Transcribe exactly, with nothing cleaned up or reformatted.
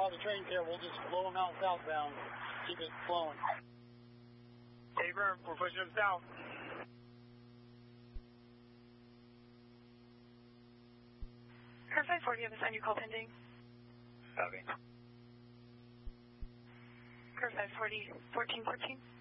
how the train's here. We'll just blow them out southbound. Keep it flowing. Affirm, we're pushing them south. Curve five forty, have assigned you call pending. Copy. Curve five forty, fourteen fourteen.